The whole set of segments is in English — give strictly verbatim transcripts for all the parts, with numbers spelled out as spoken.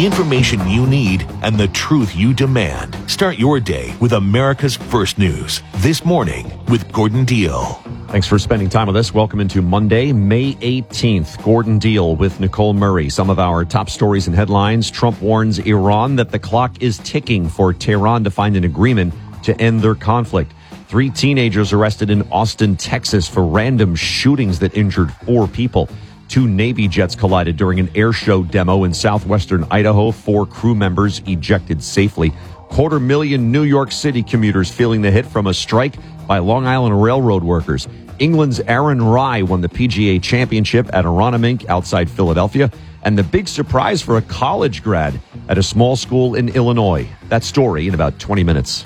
The information you need and the truth you demand. Start your day with America's First News. This morning with Gordon Deal. Thanks for spending time with us. Welcome into Monday, May eighteenth. Gordon Deal with Nicole Murray. Some of our top stories and headlines. Trump warns Iran that the clock is ticking for Tehran to find an agreement to end their conflict. Three teenagers arrested in Austin, Texas for random shootings that injured four people. Two Navy jets collided during an air show demo in southwestern Idaho. Four crew members ejected safely. Quarter million New York City commuters feeling the hit from a strike by Long Island Railroad workers. England's Aaron Rai won the P G A Championship at Aronimink outside Philadelphia. And the big surprise for a college grad at a small school in Illinois. That story in about twenty minutes.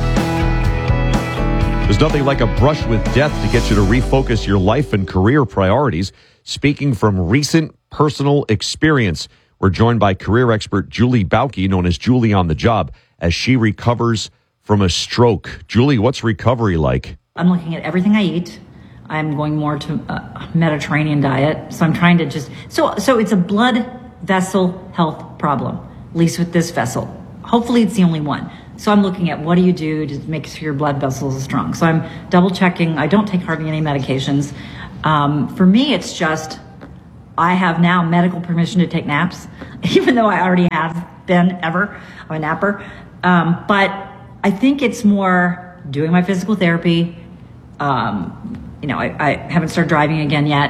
There's nothing like a brush with death to get you to refocus your life and career priorities. Speaking from recent personal experience, we're joined by career expert Julie Bauke, known as Julie on the Job, as she recovers from a stroke. Julie, what's recovery like? I'm looking at everything I eat. I'm going more to a Mediterranean diet. So I'm trying to just, so so it's a blood vessel health problem, at least with this vessel. Hopefully it's the only one. So I'm looking at what do you do to make sure your blood vessels are strong. So I'm double checking. I don't take hardly any medications. Um, for me, it's just, I have now medical permission to take naps, even though I already have been ever. I'm a napper. Um, but I think it's more doing my physical therapy. Um, you know, I, I haven't started driving again yet.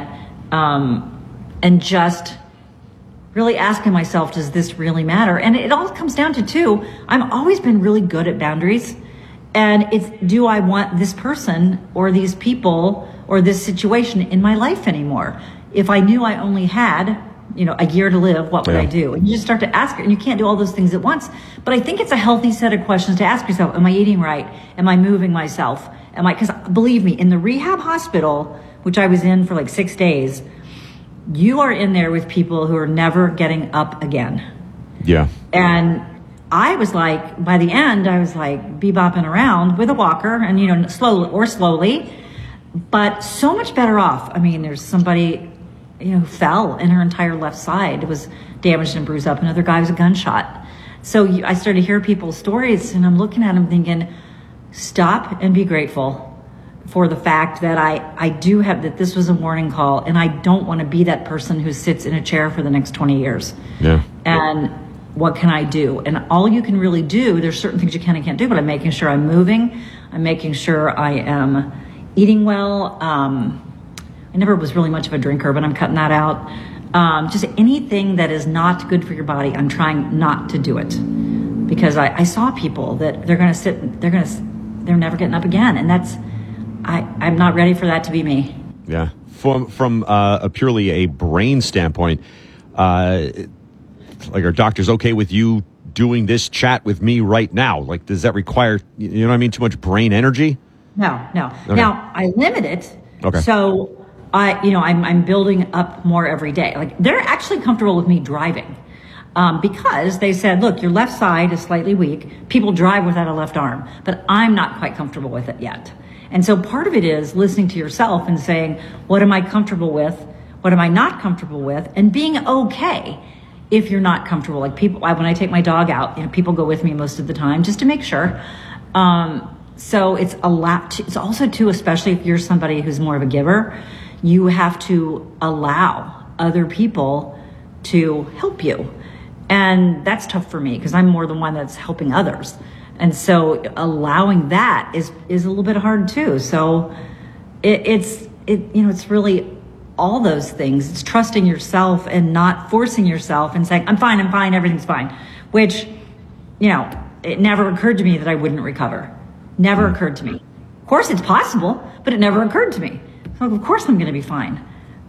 Um, and just really asking myself, does this really matter? And it all comes down to two. I've always been really good at boundaries. And it's, do I want this person or these people or this situation in my life anymore? If I knew I only had, you know, a year to live, what would yeah. I do? And you just start to ask it, and you can't do all those things at once. But I think it's a healthy set of questions to ask yourself. Am I eating right? Am I moving myself? Am I, because believe me, in the rehab hospital, which I was in for like six days, you are in there with people who are never getting up again. Yeah. And I was like, by the end, I was like bebopping around with a walker and, you know, slowly or slowly, but so much better off. I mean, there's somebody, you know, who fell and her entire left side was damaged and bruised up. Another guy was a gunshot. So you, I started to hear people's stories and I'm looking at them thinking, stop and be grateful for the fact that I, I do have, that this was a warning call and I don't want to be that person who sits in a chair for the next twenty years. Yeah. And what can I do? And all you can really do, there's certain things you can and can't do, but I'm making sure I'm moving. I'm making sure I am eating well. Um, I never was really much of a drinker, but I'm cutting that out. Um, just anything that is not good for your body, I'm trying not to do it. Because I, I saw people that they're going to sit, they're going to, they're never getting up again. And that's, I, I'm not ready for that to be me. Yeah. From, from uh, a purely a brain standpoint, uh, like, are doctors okay with you doing this chat with me right now? Like, does that require, you know what I mean, too much brain energy? No, no. Okay. Now, I limit it. Okay. So, I, you know, I'm, I'm building up more every day. Like, they're actually comfortable with me driving. Um, because they said, look, your left side is slightly weak. People drive without a left arm, but I'm not quite comfortable with it yet. And so part of it is listening to yourself and saying, what am I comfortable with? What am I not comfortable with? And being okay if you're not comfortable. Like people, when I take my dog out, you know, people go with me most of the time just to make sure. Um, so it's a lot. To, it's also too, especially if you're somebody who's more of a giver, you have to allow other people to help you. And that's tough for me because I'm more the one that's helping others. And so allowing that is, is a little bit hard too. So it, it's, it, you know, it's really all those things. It's trusting yourself and not forcing yourself and saying, I'm fine, I'm fine, everything's fine. Which, you know, it never occurred to me that I wouldn't recover. Never mm. occurred to me. Of course it's possible, but it never occurred to me. So of course I'm going to be fine.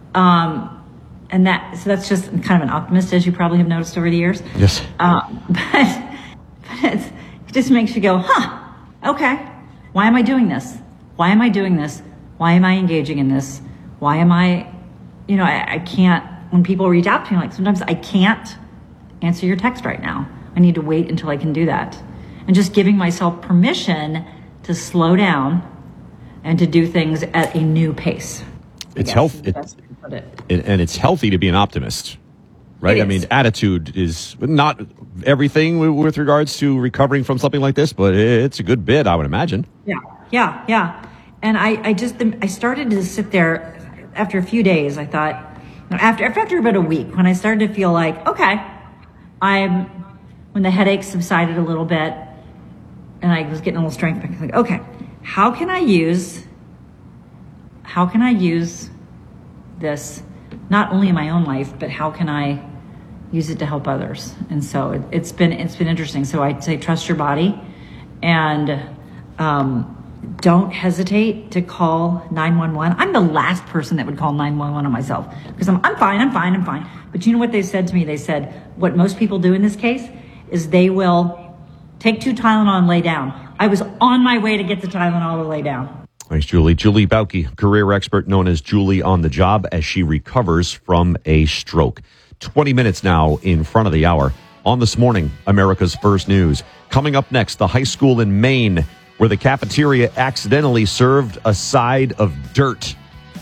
Um, and that, so that's just kind of an optimist, as you probably have noticed over the years. Yes. Um, but, but it's, it just makes you go, huh, okay, why am I doing this? Why am I doing this? Why am I engaging in this? Why am I, you know, I, I can't, when people reach out to me, like sometimes I can't answer your text right now. I need to wait until I can do that. And just giving myself permission to slow down and to do things at a new pace. It's health. It, it, and it's healthy to be an optimist. right? It I mean, is. attitude is not everything w- with regards to recovering from something like this, but it's a good bit, I would imagine. Yeah, yeah, yeah. And I, I just, I started to sit there after a few days. I thought, after, after about a week, when I started to feel like, okay, I'm, when the headaches subsided a little bit and I was getting a little strength back, I was like, okay, how can I use, how can I use this not only in my own life, but how can I use it to help others? And so it, it's been, it's been interesting. So I'd say trust your body and, um, don't hesitate to call nine one one. I'm the last person that would call nine one one on myself because I'm, I'm fine, I'm fine, I'm fine. But you know what they said to me? They said, what most people do in this case is they will take two Tylenol and lay down. I was on my way to get the Tylenol to lay down. Thanks, Julie. Julie Bauke, career expert known as Julie on the job as she recovers from a stroke. twenty minutes now in front of the hour. On This Morning, America's First News. Coming up next, the high school in Maine where the cafeteria accidentally served a side of dirt.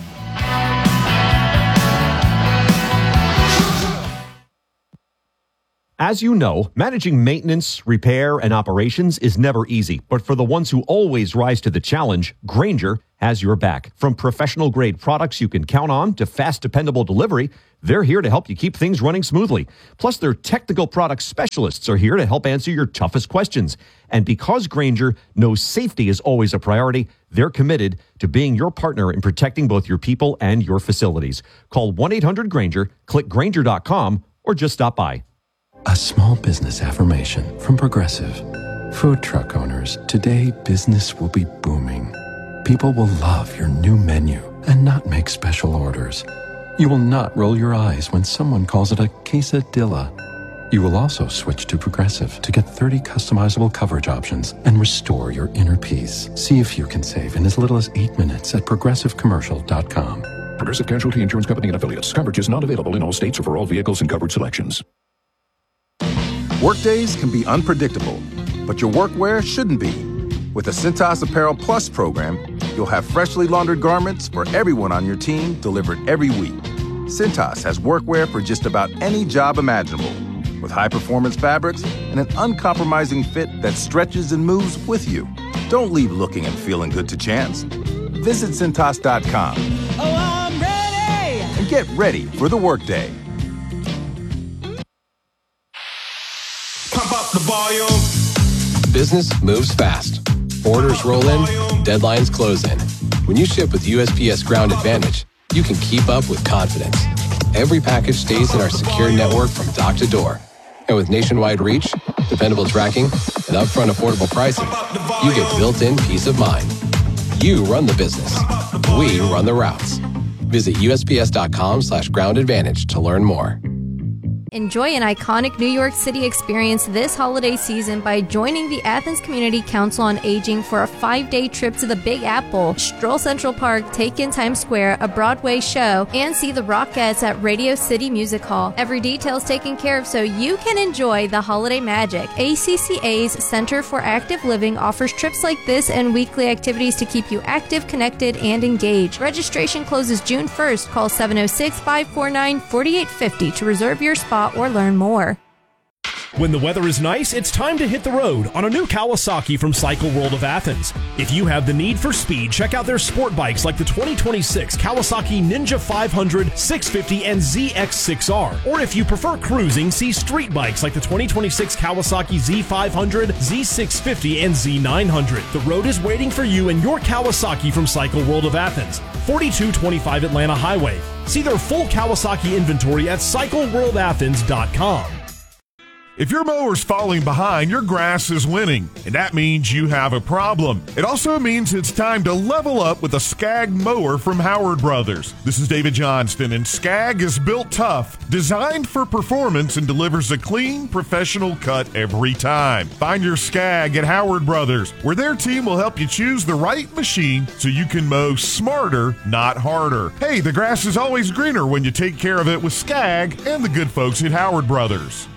As you know, managing maintenance, repair, and operations is never easy. But for the ones who always rise to the challenge, Grainger has your back. From professional-grade products you can count on to fast, dependable delivery, they're here to help you keep things running smoothly. Plus, their technical product specialists are here to help answer your toughest questions. And because Grainger knows safety is always a priority, they're committed to being your partner in protecting both your people and your facilities. Call one eight hundred Grainger, click Grainger dot com, or just stop by. A small business affirmation from Progressive. Food truck owners, today business will be booming. People will love your new menu and not make special orders. You will not roll your eyes when someone calls it a quesadilla. You will also switch to Progressive to get thirty customizable coverage options and restore your inner peace. See if you can save in as little as eight minutes at progressive commercial dot com. Progressive Casualty Insurance Company and Affiliates. Coverage is not available in all states or for all vehicles and coverage selections. Workdays can be unpredictable, but your workwear shouldn't be. With the Cintas Apparel Plus program, you'll have freshly laundered garments for everyone on your team delivered every week. Cintas has workwear for just about any job imaginable, with high-performance fabrics and an uncompromising fit that stretches and moves with you. Don't leave looking and feeling good to chance. Visit Cintas dot com. Oh, I'm ready! And get ready for the workday. Pump up the volume. Business moves fast. Orders roll in, deadlines close in. When you ship with U S P S Ground Advantage, you can keep up with confidence. Every package stays in our secure network from dock to door. And with nationwide reach, dependable tracking, and upfront affordable pricing, you get built-in peace of mind. You run the business. We run the routes. Visit U S P S dot com slash ground advantage to learn more. Enjoy an iconic New York City experience this holiday season by joining the Athens Community Council on Aging for a five-day trip to the Big Apple, stroll Central Park, take in Times Square, a Broadway show, and see the Rockettes at Radio City Music Hall. Every detail is taken care of so you can enjoy the holiday magic. A C C A's Center for Active Living offers trips like this and weekly activities to keep you active, connected, and engaged. Registration closes June first. Call seven oh six, five four nine, four eight five oh to reserve your spot or learn more. When the weather is nice, it's time to hit the road on a new Kawasaki from Cycle World of Athens. If you have the need for speed, check out their sport bikes like the twenty twenty-six Kawasaki Ninja five hundred, six fifty, and Z X six R. Or if you prefer cruising, see street bikes like the twenty twenty-six Kawasaki Z five hundred, Z six fifty, and Z nine hundred. The road is waiting for you and your Kawasaki from Cycle World of Athens, forty-two twenty-five Atlanta Highway. See their full Kawasaki inventory at cycle world athens dot com. If your mower's falling behind, your grass is winning, and that means you have a problem. It also means it's time to level up with a Skag mower from Howard Brothers. This is David Johnston, and Skag is built tough, designed for performance, and delivers a clean, professional cut every time. Find your Skag at Howard Brothers, where their team will help you choose the right machine so you can mow smarter, not harder. Hey, the grass is always greener when you take care of it with Skag and the good folks at Howard Brothers.